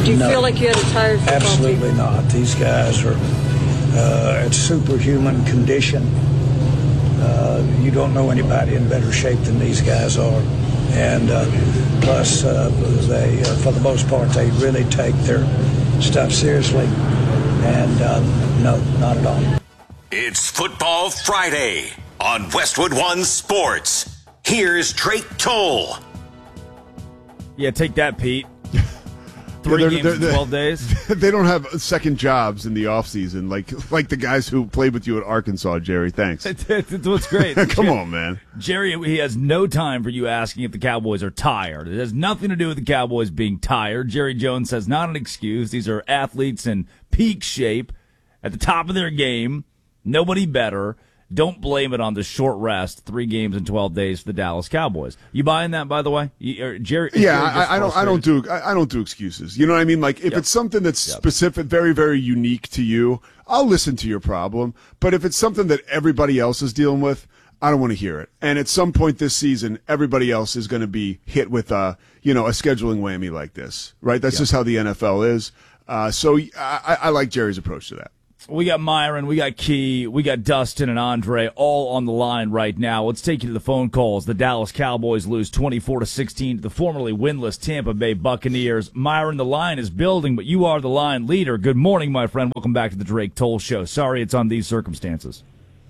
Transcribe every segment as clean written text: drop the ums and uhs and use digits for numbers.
Do you No, feel like you had a tired football team? absolutely not. These guys are at superhuman condition. You don't know anybody in better shape than these guys are. And plus, they, for the most part, they really take their stuff seriously. And no, not at all. It's Football Friday on Westwood One Sports. Here's Drake Toll. Yeah, take that, Pete. Three games in 12 days. They don't have second jobs in the offseason like the guys who played with you at Arkansas, Jerry. Thanks. It's what's great. Come on, man. Jerry, he has no time for you asking if the Cowboys are tired. It has nothing to do with the Cowboys being tired. Jerry Jones says not an excuse. These are athletes in peak shape, at the top of their game. Nobody better. Don't blame it on the short rest, 3 games in 12 days for the Dallas Cowboys. You buying that, by the way? Jerry? Yeah, I don't do excuses. You know what I mean? Like if it's something that's specific, very, very unique to you, I'll listen to your problem. But if it's something that everybody else is dealing with, I don't want to hear it. And at some point this season, everybody else is going to be hit with a scheduling whammy like this, right? That's just how the NFL is. So I like Jerry's approach to that. We got Myron, we got Key, we got Dustin and Andre all on the line right now. Let's take you to the phone calls. The Dallas Cowboys lose 24-16 to the formerly winless Tampa Bay Buccaneers. Myron, the line is building, but you are the line leader. Good morning, my friend. Welcome back to the Drake Toll Show. Sorry it's on these circumstances.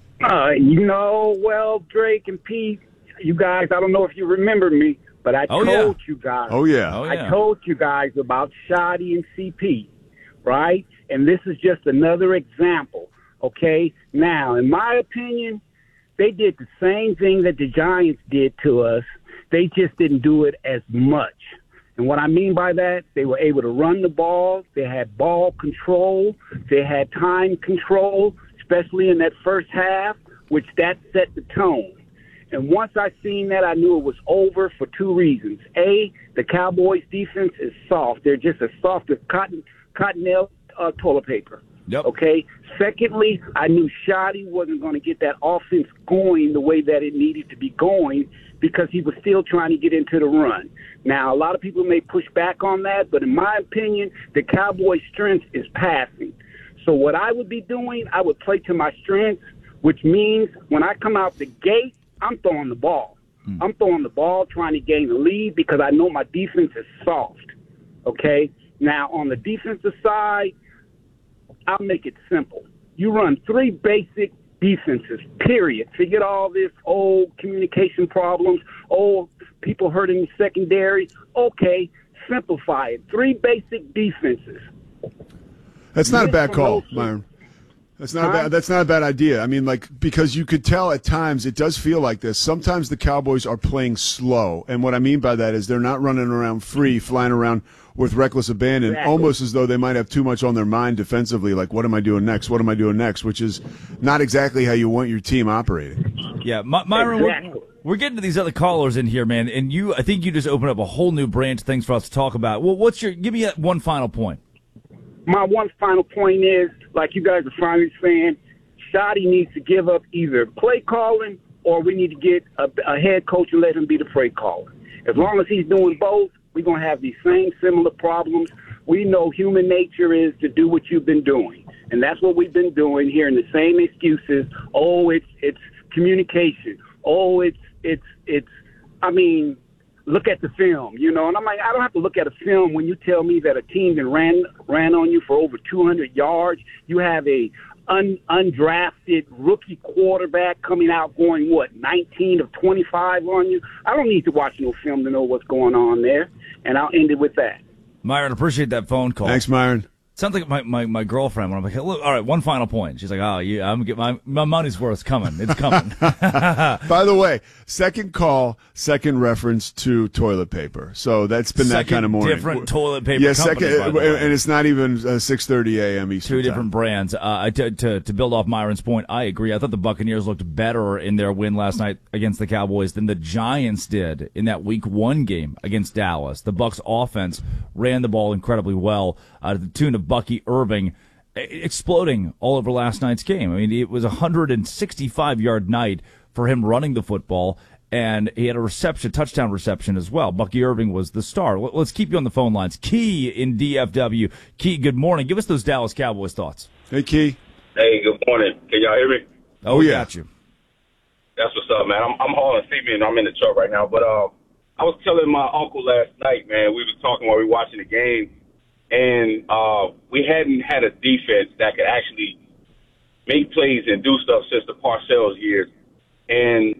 Well, Drake and Pete, you guys, I don't know if you remember me, but I told you guys. Oh, yeah. I told you guys about Shoddy and CP, right? And this is just another example, okay? Now, in my opinion, they did the same thing that the Giants did to us. They just didn't do it as much. And what I mean by that, they were able to run the ball. They had ball control. They had time control, especially in that first half, which that set the tone. And once I seen that, I knew it was over for 2 reasons. A, the Cowboys' defense is soft. They're just as soft as cottonelle toilet paper. Yep. Okay. Secondly, I knew Shoddy wasn't going to get that offense going the way that it needed to be going because he was still trying to get into the run. Now, a lot of people may push back on that, but in my opinion, the Cowboys' strength is passing. So what I would be doing, I would play to my strengths, which means when I come out the gate, I'm throwing the ball. I'm throwing the ball, trying to gain a lead because I know my defense is soft. Okay. Now, on the defensive side, I'll make it simple. You run 3 basic defenses, period. Forget all this old communication problems, old people hurting the secondary. Okay, simplify it. 3 basic defenses. That's not a bad call, Myron. That's not a bad idea. I mean, because you could tell at times it does feel like this. Sometimes the Cowboys are playing slow, and what I mean by that is they're not running around free, flying around with reckless abandon, almost as though they might have too much on their mind defensively, like, what am I doing next? What am I doing next? Which is not exactly how you want your team operating. Yeah, Myron, we're getting to these other callers in here, man, and I think you just opened up a whole new branch of things for us to talk about. Well, give me one final point. My one final point is, like you guys are finally saying, Shoddy needs to give up either play calling or we need to get a head coach and let him be the play caller. As long as he's doing both, we're going to have these same similar problems. We know human nature is to do what you've been doing. And that's what we've been doing, hearing the same excuses. Oh, it's communication. Oh, look at the film, And I'm like, I don't have to look at a film when you tell me that a team that ran on you for over 200 yards. You have a undrafted rookie quarterback coming out going, 19 of 25 on you? I don't need to watch no film to know what's going on there. And I'll end it with that. Myron, appreciate that phone call. Thanks, Myron. Sounds like my girlfriend when I'm like, look, all right, one final point. She's like, oh, yeah, I'm gonna get my money's worth coming. It's coming. By the way, second call, second reference to toilet paper. So that's been that kind of morning. Different toilet paper. Yeah, company, and it's not even 6:30 a.m. Eastern 2 time. different brands. To build off Myron's point, I agree. I thought the Buccaneers looked better in their win last night against the Cowboys than the Giants did in that Week 1 game against Dallas. The Bucs offense ran the ball incredibly well to the tune of Bucky Irving exploding all over last night's game. I mean, it was a 165-yard night for him running the football. and he had a touchdown reception as well. Bucky Irving was the star. Let's keep you on the phone lines. Key in DFW. Key, good morning. Give us those Dallas Cowboys thoughts. Hey, Key. Hey, good morning. Can y'all hear me? Oh, yeah. Got you. That's what's up, man. I'm hauling cement. I'm in the truck right now. But I was telling my uncle last night, man, we were talking while we were watching the game, and we hadn't had a defense that could actually make plays and do stuff since the Parcells years. And,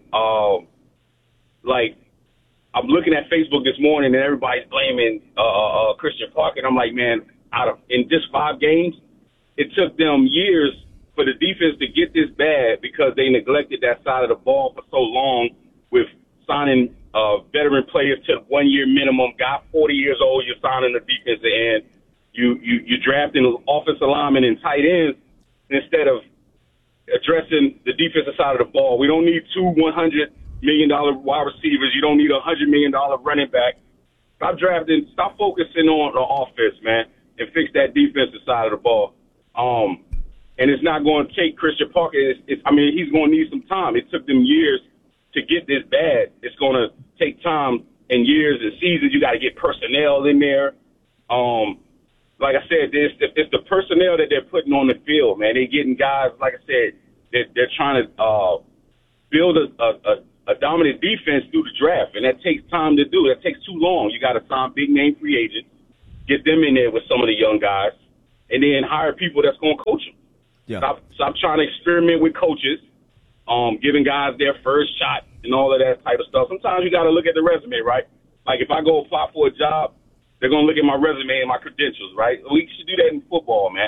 I'm looking at Facebook this morning, and everybody's blaming Christian Parker. And I'm like, man, in just 5 games, it took them years for the defense to get this bad because they neglected that side of the ball for so long with signing veteran players to 1 year minimum. Got 40 years old, you're signing a defensive end. You drafting offensive linemen and tight ends instead of addressing the defensive side of the ball. We don't need 2 $100 million wide receivers. You don't need a $100 million running back. Stop focusing on the offense, man, and fix that defensive side of the ball. And it's not going to take Christian Parker. He's going to need some time. It took them years to get this bad. It's going to take time and years and seasons. You got to get personnel in there. Like I said, it's the personnel that they're putting on the field, man. They're getting guys, like I said, they're trying to build a dominant defense through the draft, and that takes time to do. That takes too long. You got to sign big-name free agents, get them in there with some of the young guys, and then hire people that's going to coach them. Yeah. Stop trying to experiment with coaches, giving guys their first shot and all of that type of stuff. Sometimes you got to look at the resume, right? Like if I go apply for a job, they're going to look at my resume and my credentials, right? We should do that in football, man.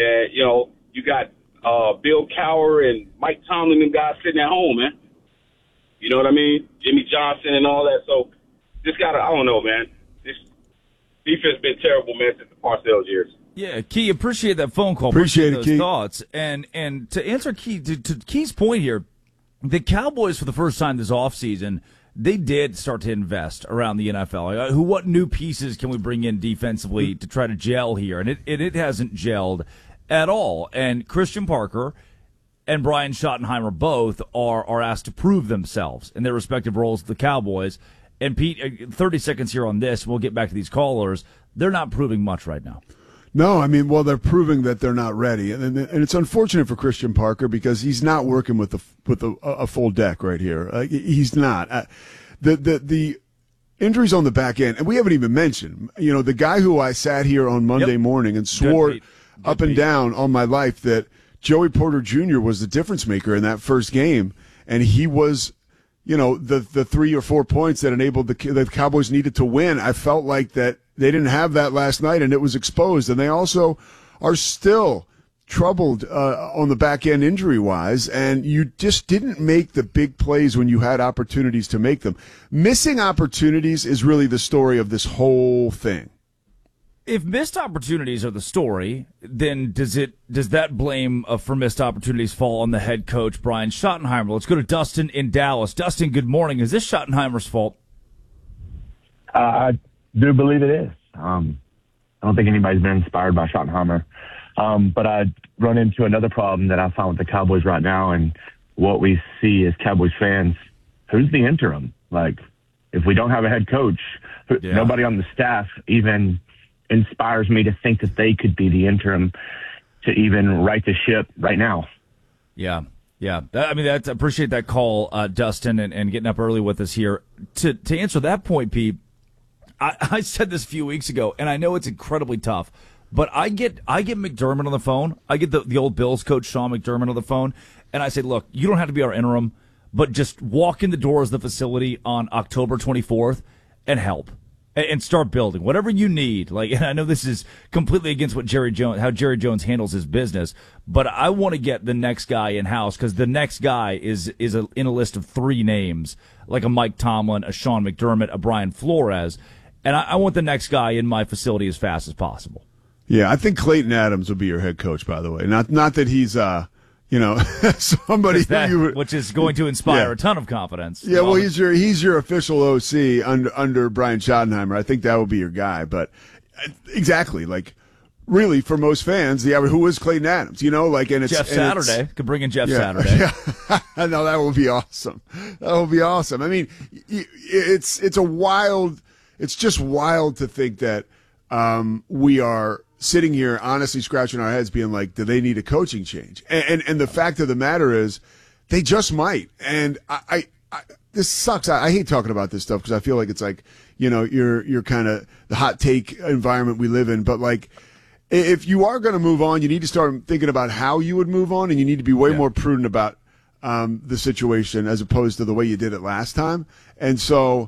You got Bill Cowher and Mike Tomlin and guys sitting at home, man. You know what I mean? Jimmy Johnson and all that. So just got to, I don't know, man. This defense has been terrible, man, since the Parcells years. Yeah, Key, appreciate that phone call. Appreciate it, those Key. thoughts. And to answer Key, to Key's point here, the Cowboys for the first time this offseason, they did start to invest around the NFL. What new pieces can we bring in defensively to try to gel here? And it hasn't gelled at all. And Christian Parker and Brian Schottenheimer both are asked to prove themselves in their respective roles with the Cowboys. And Pete, 30 seconds here on this, we'll get back to these callers. They're not proving much right now. No, they're proving that they're not ready, and it's unfortunate for Christian Parker because he's not working with a full deck right here. He's not. The injuries on the back end, and we haven't even mentioned. The guy who I sat here on Monday morning and swore up and down on my life that Joey Porter Jr. was the difference maker in that first game, and he was, the 3 or 4 points that enabled the Cowboys needed to win. I felt like that they didn't have that last night, and it was exposed. And they also are still troubled on the back end injury wise, and you just didn't make the big plays when you had opportunities to make them. Missing opportunities is really the story of this whole thing. If missed opportunities are the story, then does that blame for missed opportunities fall on the head coach, Brian Schottenheimer? Let's go to Dustin in Dallas. Dustin, good morning. Is this Schottenheimer's fault? I do believe it is. I don't think anybody's been inspired by Schottenheimer. But I run into another problem that I found with the Cowboys right now, and what we see as Cowboys fans, who's the interim? Like, if we don't have a head coach, nobody on the staff even inspires me to think that they could be the interim to even right the ship right now. Yeah. I appreciate that call, Dustin, and getting up early with us here. To answer that point, Pete, I said this a few weeks ago, and I know it's incredibly tough, but I get McDermott on the phone. I get the old Bills coach, Sean McDermott, on the phone, and I say, look, you don't have to be our interim, but just walk in the doors of the facility on October 24th and help. And start building whatever you need. And I know this is completely against how Jerry Jones handles his business, but I want to get the next guy in house because the next guy is in a list of 3 names, like a Mike Tomlin, a Sean McDermott, a Brian Flores, and I want the next guy in my facility as fast as possible. Yeah, I think Clayton Adams will be your head coach. By the way, not that he's somebody which is going to inspire a ton of confidence. Yeah, well, he's your official OC under Brian Schottenheimer. I think that will be your guy. But exactly, really, for most fans, who is Clayton Adams? And it's Jeff Saturday. Could bring in Jeff Saturday. Yeah. No, that will be awesome. That will be awesome. I mean, it's just wild to think that we are sitting here honestly scratching our heads being like, do they need a coaching change? And the fact of the matter is they just might. And I this sucks. I hate talking about this stuff because I feel like it's like, you're kind of the hot take environment we live in. But like, if you are going to move on, you need to start thinking about how you would move on, and you need to be way more prudent about the situation as opposed to the way you did it last time. And so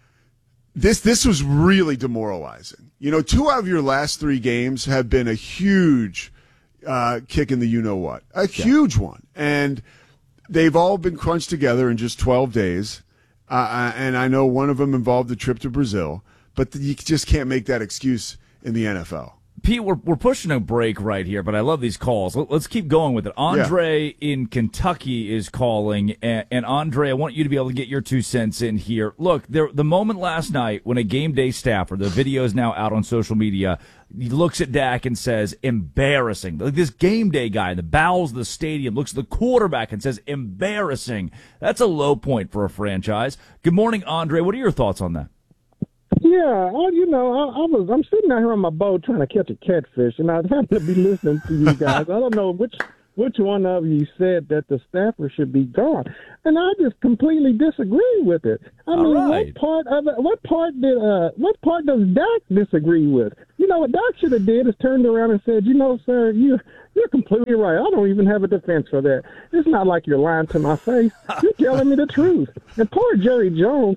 this was really demoralizing. 2 out of your last 3 games have been a huge kick in the you-know-what, a huge one. And they've all been crunched together in just 12 days. And I know one of them involved a trip to Brazil, but you just can't make that excuse in the NFL. Pete, we're pushing a break right here, but I love these calls. Let's keep going with it. Andre in Kentucky is calling, and Andre, I want you to be able to get your 2 cents in here. Look, the moment last night when a game day staffer, the video is now out on social media, he looks at Dak and says, embarrassing. Like this game day guy in the bowels of the stadium looks at the quarterback and says, embarrassing. That's a low point for a franchise. Good morning, Andre. What are your thoughts on that? Yeah, I'm sitting out here on my boat trying to catch a catfish, and I happened to be listening to you guys. I don't know which one of you said that the staffer should be gone, and I just completely disagree with it. I mean, what part of it? What part does Dak disagree with? What Dak should have did is turned around and said, sir, you're completely right. I don't even have a defense for that. It's not like you're lying to my face. You're telling me the truth. And poor Jerry Jones.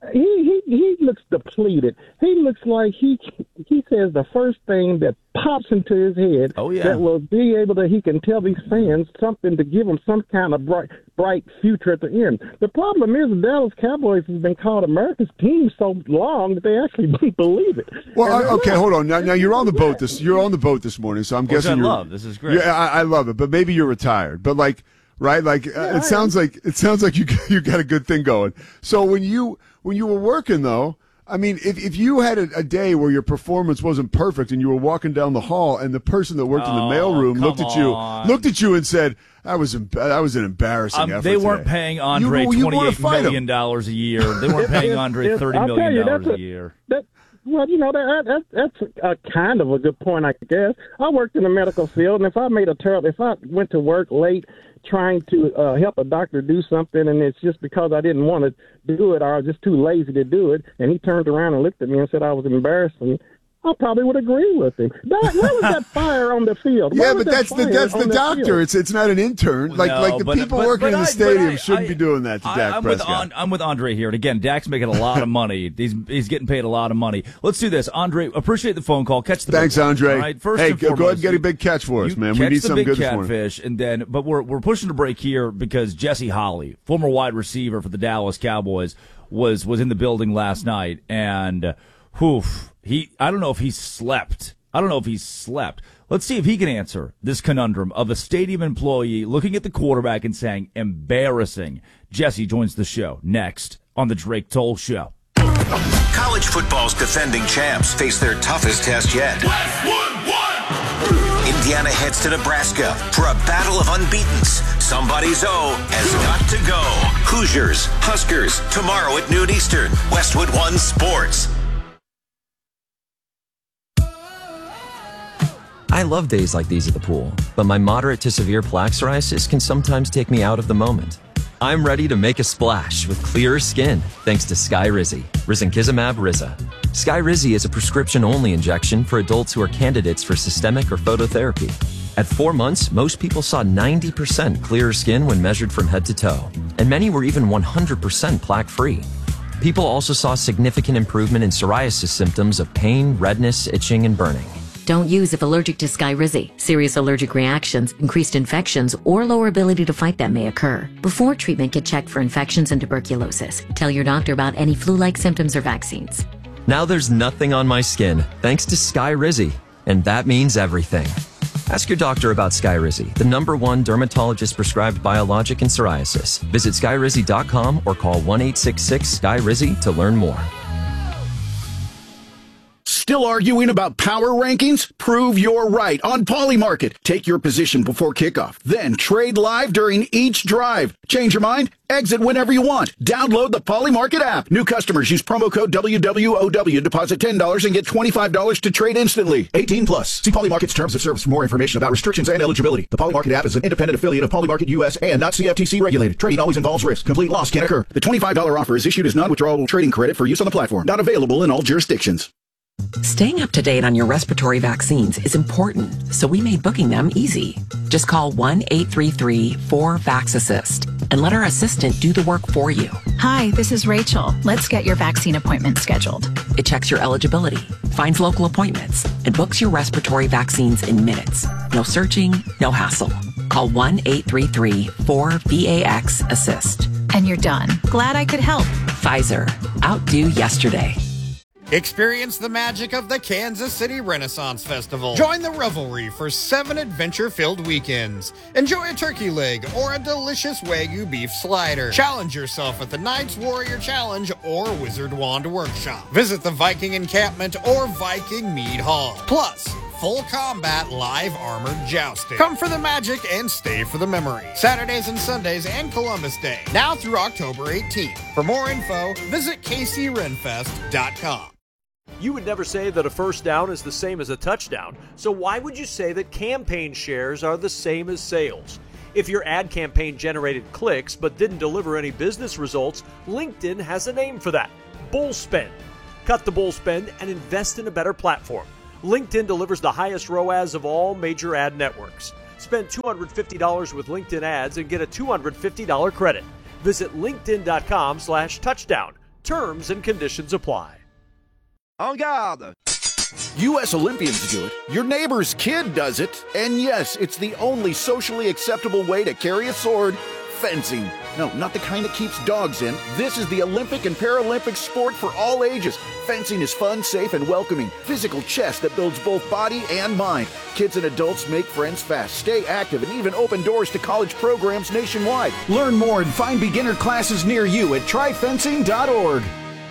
He looks depleted. He looks like he says the first thing that pops into his head that will be able to, he can tell these fans something to give them some kind of bright future at the end. The problem is the Dallas Cowboys has been called America's team so long that they actually believe it. Well, okay, hold on. Now you're on the boat this morning, so I'm guessing I love. This is great. Yeah, I love it, but maybe you're retired. But like, right? Like it sounds like you got a good thing going. So when you were working, though, I mean, if you had a day where your performance wasn't perfect and you were walking down the hall and the person that worked in the mailroom looked at you and said, that was an embarrassing effort They weren't today. paying Andre $28 million a year. They weren't paying Andre $30 million a year. Well, that's a kind of a good point, I guess. I worked in the medical field, and if I went to work late trying to help a doctor do something, and it's just because I didn't want to do it or I was just too lazy to do it, and he turned around and looked at me and said I was embarrassing, I probably would agree with him. Where was that fire on the field? Yeah, but that's the doctor. It's not an intern. The people working in the stadium shouldn't be doing that to Dak Prescott. I'm with Andre here, and again, Dak's making a lot of money. He's getting paid a lot of money. Let's do this, Andre. Appreciate the phone call. Catch the thanks, Andre. All right, first hey, and go foremost, ahead and get a big catch for us, man. We need some good catfish, and then, but we're pushing the break here because Jesse Holley, former wide receiver for the Dallas Cowboys, was in the building last night, and I don't know if he slept. Let's see if he can answer this conundrum of a stadium employee looking at the quarterback and saying, embarrassing. Jesse joins the show next on the Drake Toll Show. College football's defending champs face their toughest test yet. Indiana heads to Nebraska for a battle of unbeatens. Somebody's O has got to go. Hoosiers, Huskers, tomorrow at noon Eastern. Westwood One Sports. I love days like these at the pool, but my moderate to severe plaque psoriasis can sometimes take me out of the moment. I'm ready to make a splash with clearer skin thanks to Skyrizi, Risankizumab Riza. Skyrizi is a prescription-only injection for adults who are candidates for systemic or phototherapy. At 4 months, most people saw 90% clearer skin when measured from head to toe, and many were even 100% plaque-free. People also saw significant improvement in psoriasis symptoms of pain, redness, itching, and burning. Don't use if allergic to Skyrizi. Serious allergic reactions, increased infections, or lower ability to fight them may occur. Before treatment, get checked for infections and tuberculosis. Tell your doctor about any flu-like symptoms or vaccines. Now there's nothing on my skin thanks to Skyrizi, and that means everything. Ask your doctor about Skyrizi, the #1 dermatologist-prescribed biologic in psoriasis. Visit Skyrizi.com or call 1-866-SKYRIZI to learn more. Still arguing about power rankings? Prove you're right on Polymarket. Take your position before kickoff, then trade live during each drive. Change your mind? Exit whenever you want. Download the Polymarket app. New customers use promo code WWOW. Deposit $10 and get $25 to trade instantly. 18 plus. See Polymarket's terms of service for more information about restrictions and eligibility. The Polymarket app is an independent affiliate of Polymarket US and not CFTC regulated. Trading always involves risk. Complete loss can occur. The $25 offer is issued as non-withdrawable trading credit for use on the platform. Not available in all jurisdictions. Staying up to date on your respiratory vaccines is important, so we made booking them easy. Just call 1-833-4-VAX-ASSIST and let our assistant do the work for you. Hi, this is Rachel. Let's get your vaccine appointment scheduled. It checks your eligibility, finds local appointments, and books your respiratory vaccines in minutes. No searching, no hassle. Call 1-833-4-VAX-ASSIST. And you're done. Glad I could help. Pfizer. Outdo yesterday. Experience the magic of the Kansas City Renaissance Festival. Join the revelry for 7 adventure-filled weekends. Enjoy a turkey leg or a delicious Wagyu beef slider. Challenge yourself at the Knights Warrior Challenge or Wizard Wand Workshop. Visit the Viking Encampment or Viking Mead Hall. Plus, full combat live armored jousting. Come for the magic and stay for the memory. Saturdays and Sundays and Columbus Day. Now through October 18th. For more info, visit kcrenfest.com. You would never say that a first down is the same as a touchdown, so why would you say that campaign shares are the same as sales? If your ad campaign generated clicks but didn't deliver any business results, LinkedIn has a name for that: bull spend. Cut the bull spend and invest in a better platform. LinkedIn delivers the highest ROAS of all major ad networks. Spend $250 with LinkedIn ads and get a $250 credit. Visit linkedin.com/touchdown. Terms and conditions apply. En garde! U.S. Olympians do it. Your neighbor's kid does it. And yes, it's the only socially acceptable way to carry a sword: fencing. No, not the kind that keeps dogs in. This is the Olympic and Paralympic sport for all ages. Fencing is fun, safe, and welcoming. Physical chess that builds both body and mind. Kids and adults make friends fast, stay active, and even open doors to college programs nationwide. Learn more and find beginner classes near you at tryfencing.org.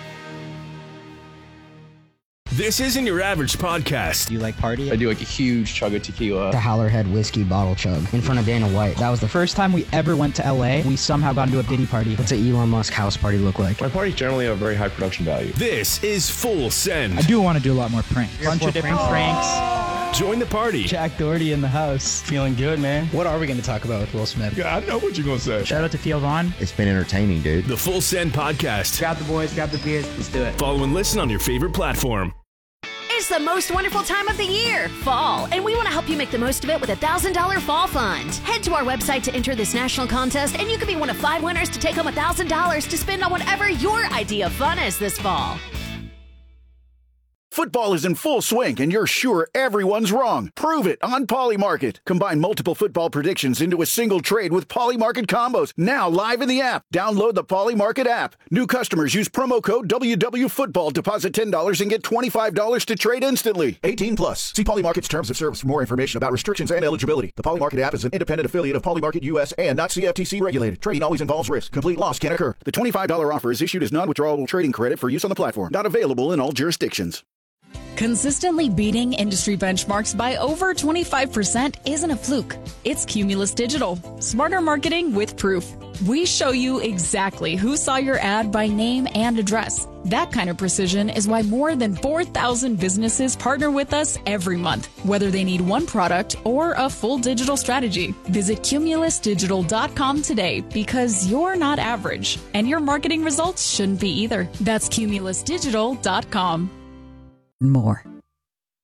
This isn't your average podcast. Do you like party? I do like a huge chug of tequila. The Howlerhead whiskey bottle chug in front of Dana White. That was the first time we ever went to LA. We somehow got into a Diddy party. What's an Elon Musk house party look like? My parties generally have very high production value. This is Full Send. I do want to do a lot more pranks. Bunch of different pranks. Join the party. Jack Doherty in the house. Feeling good, man. What are we going to talk about with Will Smith? Yeah, I know what you're going to say. Shout out to Theo Vaughn. It's been entertaining, dude. The Full Send podcast. Grab the boys, grab the beers. Let's do it. Follow and listen on your favorite platform. It's the most wonderful time of the year, fall, and we want to help you make the most of it with a $1,000 fall fund. Head to our website to enter this national contest, and you could be one of 5 winners to take home $1,000 to spend on whatever your idea of fun is this fall. Football is in full swing, and you're sure everyone's wrong. Prove it on Polymarket. Combine multiple football predictions into a single trade with Polymarket combos. Now live in the app. Download the Polymarket app. New customers use promo code WWFootball. Deposit $10 and get $25 to trade instantly. 18 plus. See Polymarket's terms of service for more information about restrictions and eligibility. The Polymarket app is an independent affiliate of Polymarket US and not CFTC regulated. Trading always involves risk. Complete loss can occur. The $25 offer is issued as non-withdrawable trading credit for use on the platform. Not available in all jurisdictions. Consistently beating industry benchmarks by over 25% isn't a fluke. It's Cumulus Digital. Smarter marketing with proof. We show you exactly who saw your ad by name and address. That kind of precision is why more than 4,000 businesses partner with us every month, whether they need one product or a full digital strategy. Visit cumulusdigital.com today because you're not average, and your marketing results shouldn't be either. That's cumulusdigital.com. More.